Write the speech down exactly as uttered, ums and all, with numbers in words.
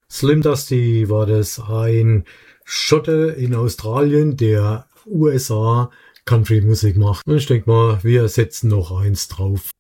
Slim Dusty war das, ein Schotte in Australien, der U S A Country-Musik macht. Und ich denke mal, wir setzen noch eins drauf.